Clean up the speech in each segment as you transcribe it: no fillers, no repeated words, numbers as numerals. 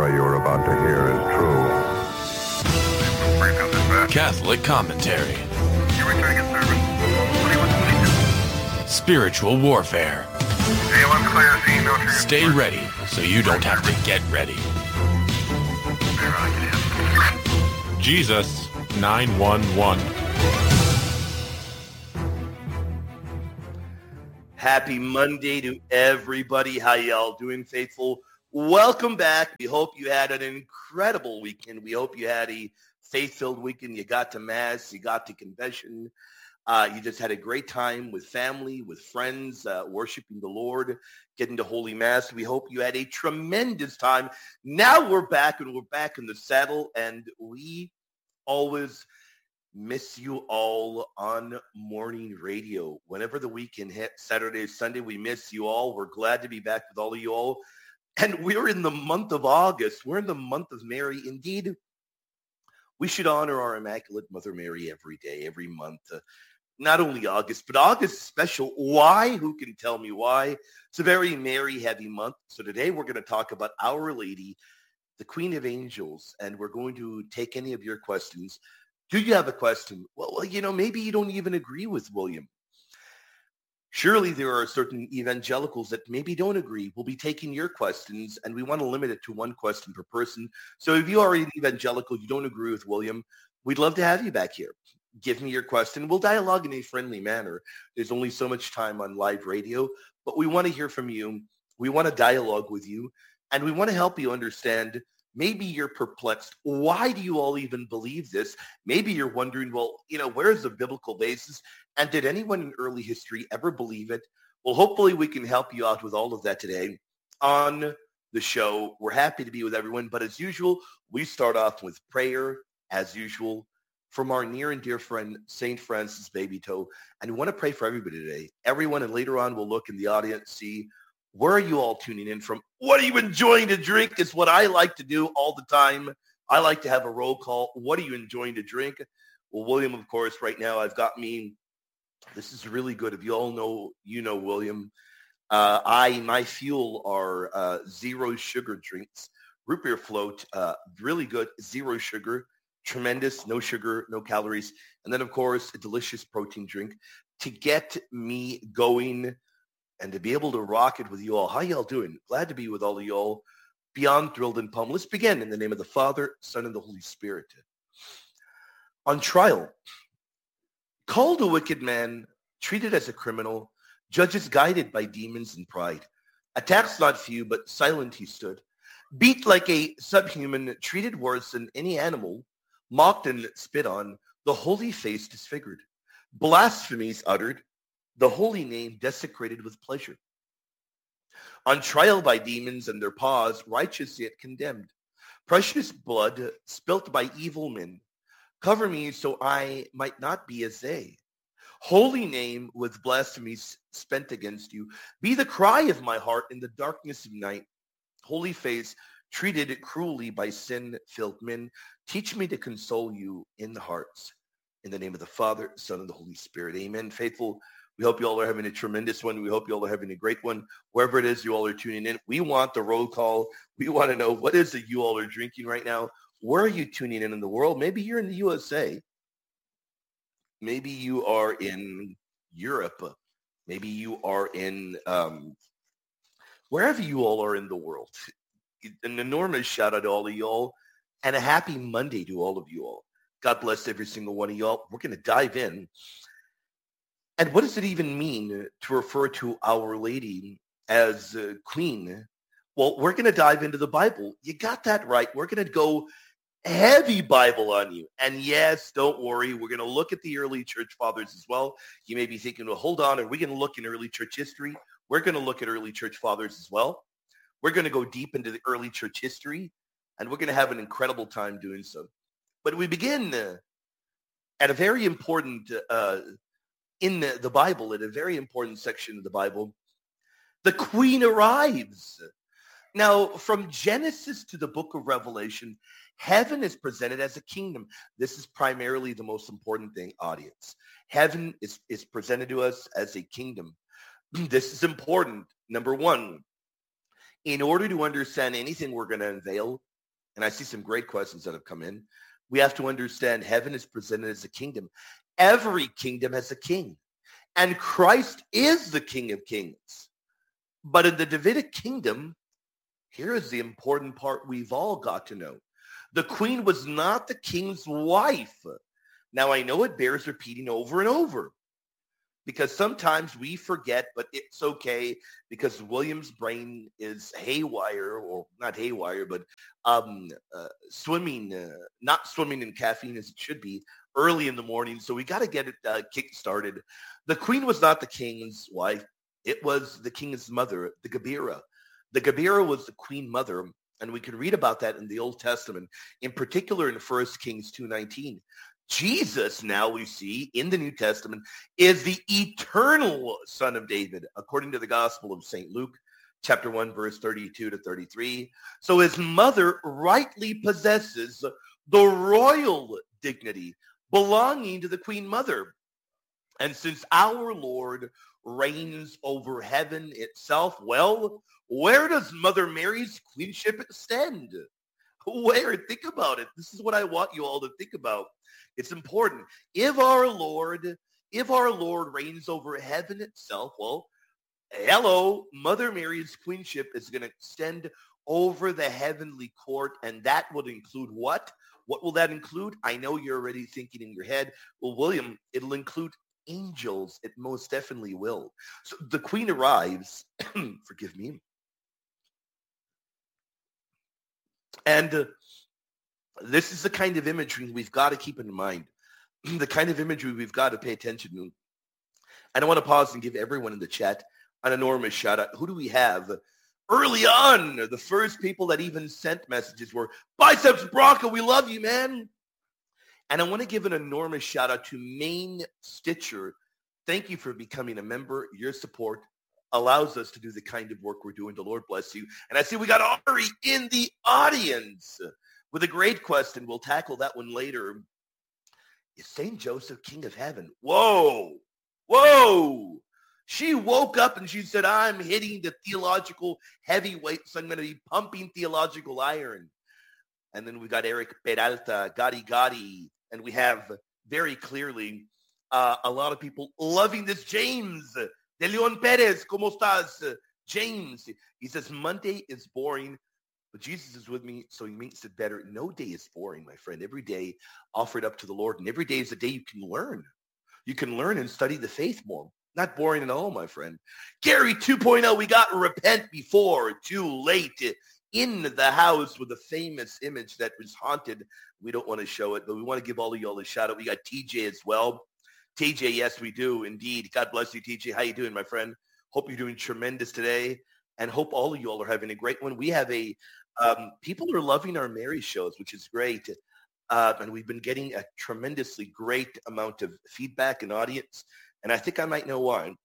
story you are about to hear is true. Catholic commentary. Spiritual warfare. Stay ready so you don't have to get ready. Jesus 911. Happy Monday to everybody. How y'all doing, faithful? Welcome back. We hope you had an incredible weekend. We hope you had a faith-filled weekend. You got to Mass. You got to confession. You just had a great time with family, with friends, worshiping the Lord, getting to Holy Mass. We hope you had a tremendous time. Now we're back, and we're back in the saddle, and we always miss you all on morning radio. Whenever the weekend hits, Saturday, Sunday, we miss you all. We're glad to be back with all of you all. And we're in the month of August. We're in the month of Mary. Indeed, we should honor our Immaculate Mother Mary every day, every month. Not only August, but August is special. Why? Who can tell me why? It's a very Mary-heavy month. So today we're going to talk about Our Lady, the Queen of Angels, and we're going to take any of your questions. Do you have a question? Well, maybe you don't even agree with William. Surely there are certain evangelicals that maybe don't agree. We'll be taking your questions, and we want to limit it to one question per person. So if you are an evangelical, you don't agree with William, we'd love to have you back here. Give me your question. We'll dialogue in a friendly manner. There's only so much time on live radio, but we want to hear from you. We want to dialogue with you, and we want to help you understand. Maybe you're perplexed. Why do you all even believe this? Maybe you're wondering, well, where's the biblical basis? And did anyone in early history ever believe it? Well, hopefully we can help you out with all of that today on the show. We're happy to be with everyone. But as usual, we start off with prayer, as usual, from our near and dear friend, St. Francis Baby Toe. And we want to pray for everybody today. Everyone, and later on we'll look in the audience, see where are you all tuning in from? What are you enjoying to drink is what I like to do all the time. I like to have a roll call. What are you enjoying to drink? Well, William, of course, right now I've got me. This is really good. If you all know, William. My fuel are zero sugar drinks. Root beer float, really good. Zero sugar, tremendous. No sugar, no calories. And then, of course, a delicious protein drink to get me going and to be able to rock it with you all. How y'all doing? Glad to be with all of y'all. Beyond thrilled and pumped. Let's begin in the name of the Father, Son, and the Holy Spirit. On trial, called a wicked man, treated as a criminal, judges guided by demons and pride. Attacks not few, but silent he stood. Beat like a subhuman, treated worse than any animal, mocked and spit on, the holy face disfigured. Blasphemies uttered, the holy name desecrated with pleasure. On trial by demons and their paws, righteous yet condemned. Precious blood spilt by evil men. Cover me so I might not be as they. Holy name with blasphemies spent against you. Be the cry of my heart in the darkness of night. Holy face treated cruelly by sin-filled men. Teach me to console you in the hearts. In the name of the Father, Son, and the Holy Spirit. Amen. Faithful, we hope you all are having a tremendous one. We hope you all are having a great one. Wherever it is you all are tuning in, we want the roll call. We want to know what is it you all are drinking right now. Where are you tuning in the world? Maybe you're in the USA. Maybe you are in Europe. Maybe you are in wherever you all are in the world. An enormous shout out to all of y'all and a happy Monday to all of you all. God bless every single one of y'all. We're going to dive in. And what does it even mean to refer to Our Lady as Queen? Well, we're going to dive into the Bible. You got that right. We're going to go heavy Bible on you. And yes, don't worry. We're going to look at the early church fathers as well. You may be thinking, well, hold on. Are we going to look in early church history? We're going to look at early church fathers as well. We're going to go deep into the early church history, and we're going to have an incredible time doing so. But we begin at a very important in the Bible, in a very important section of the Bible. The Queen arrives. Now, from Genesis to the book of Revelation, heaven is presented as a kingdom. This is primarily the most important thing, audience. Heaven is presented to us as a kingdom. This is important. Number one, in order to understand anything we're going to unveil, and I see some great questions that have come in. We have to understand heaven is presented as a kingdom. Every kingdom has a king, and Christ is the King of Kings. But in the Davidic kingdom, here is the important part we've all got to know. The queen was not the king's wife. Now, I know it bears repeating over and over because sometimes we forget, but it's okay because William's brain is haywire, or not haywire, but not swimming in caffeine as it should be early in the morning. So we got to get it kick-started. The queen was not the king's wife. It was the king's mother, the Gabira. The Gabira was the queen mother, and we can read about that in the Old Testament, in particular in 1 Kings 2:19. Jesus, now we see in the New Testament, is the eternal son of David, according to the Gospel of St. Luke, chapter 1, verse 32 to 33. So his mother rightly possesses the royal dignity belonging to the queen mother. And since our Lord reigns over heaven itself, well, where does Mother Mary's queenship extend? Where? Think about it. This is what I want you all to think about. It's important. If our Lord reigns over heaven itself, well, hello, Mother Mary's queenship is going to extend over the heavenly court, and that would include what? What will that include? I know you're already thinking in your head. Well, William, it'll include angels. It most definitely will. So the queen arrives, forgive me, and this is the kind of imagery we've got to keep in mind, the kind of imagery we've got to pay attention to. And I want to pause and give everyone in the chat an enormous shout out. Who do we have? Early on, the first people that even sent messages were Biceps Bronco. We love you, man. And I want to give an enormous shout out to Maine Stitcher. Thank you for becoming a member. Your support allows us to do the kind of work we're doing. The Lord bless you. And I see we got Ari in the audience with a great question. We'll tackle that one later. Is St. Joseph King of Heaven? Whoa. Whoa. She woke up and she said, I'm hitting the theological heavyweights. I'm going to be pumping theological iron. And then we got Eric Peralta, Gotti, and we have very clearly a lot of people loving this. James de Leon Perez, ¿cómo estás? James, he says, Monday is boring, but Jesus is with me, so he makes it better. No day is boring, my friend. Every day offered up to the Lord, and every day is a day you can learn. You can learn and study the faith more. Not boring at all, my friend. Gary 2.0, we got repent before too late. In the house with a famous image that was haunted. We don't want to show it, but we want to give all of y'all a shout out. We got TJ as well. TJ, yes, we do indeed. God bless you, TJ. How you doing, my friend? Hope you're doing tremendous today, and hope all of y'all are having a great one. We have people are loving our Mary shows, which is great. And we've been getting a tremendously great amount of feedback and audience. And I think I might know why.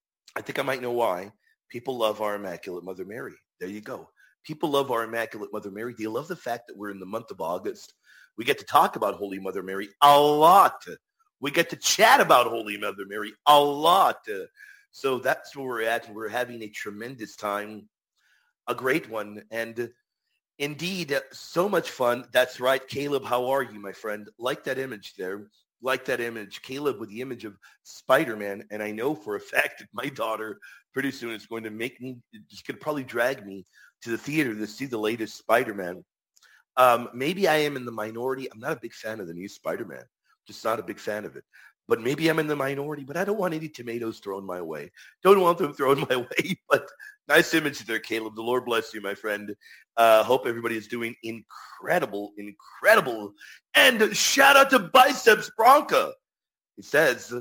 People love our Immaculate Mother Mary. There you go. People love our Immaculate Mother Mary. They love the fact that we're in the month of August. We get to talk about Holy Mother Mary a lot. We get to chat about Holy Mother Mary a lot. So that's where we're at. We're having a tremendous time, a great one. And indeed, so much fun. That's right. Caleb, how are you, my friend? Like that image there. Like that image. Caleb with the image of Spider-Man. And I know for a fact that my daughter pretty soon is going to just going to probably drag me to the theater to see the latest Spider-Man. Maybe I am in the minority. I'm not a big fan of the new Spider-Man. Just not a big fan of it. But maybe I'm in the minority, but I don't want any tomatoes thrown my way. Don't want them thrown my way. But nice image there, Caleb. The Lord bless you, my friend. Hope everybody is doing incredible. And shout out to Biceps Bronca. It says,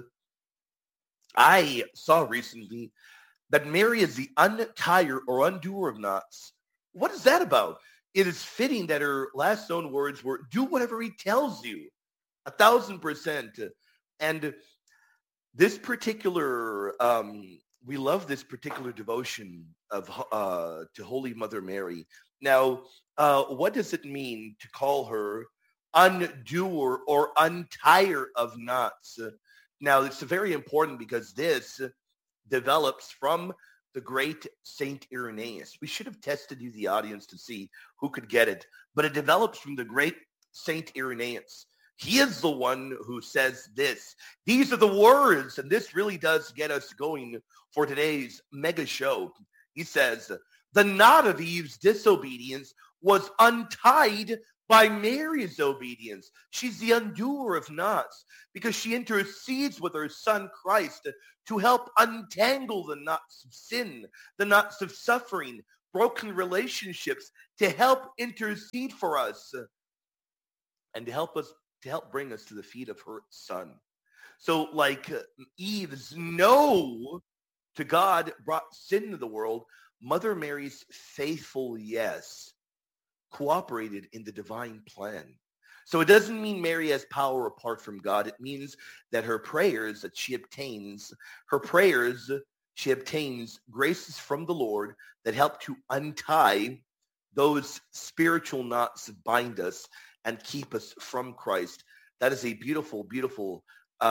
I saw recently that Mary is the untire or undoer of knots. What is that about? It is fitting that her last known words were, do whatever he tells you. 1,000%. And this particular, we love this particular devotion of to Holy Mother Mary. Now, what does it mean to call her undoer or untire of knots? Now, it's very important because this develops from the great Saint Irenaeus. We should have tested you, the audience, to see who could get it, but it develops from the great Saint Irenaeus. He is the one who says this. These are the words, and this really does get us going for today's mega show. He says, the knot of Eve's disobedience was untied by Mary's obedience. She's the undoer of knots because she intercedes with her son Christ to help untangle the knots of sin, the knots of suffering, broken relationships, to help intercede for us and to help bring us to the feet of her son. So like Eve's no to God brought sin to the world, Mother Mary's faithful yes cooperated in the divine plan. So it doesn't mean Mary has power apart from God. It means that her prayers that she obtains graces from the Lord that help to untie those spiritual knots that bind us and keep us from Christ. That is a beautiful, beautiful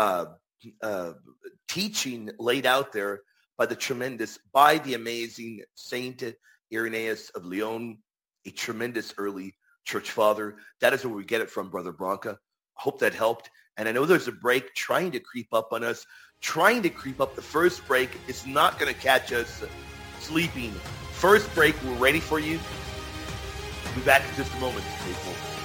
teaching laid out there by the amazing Saint Irenaeus of Lyon, a tremendous early church father. That is where we get it from, Brother Branca. Hope that helped. And I know there's a break trying to creep up on us, trying to creep up. The first break is not going to catch us sleeping. First break, we're ready for you. We'll be back in just a moment, people.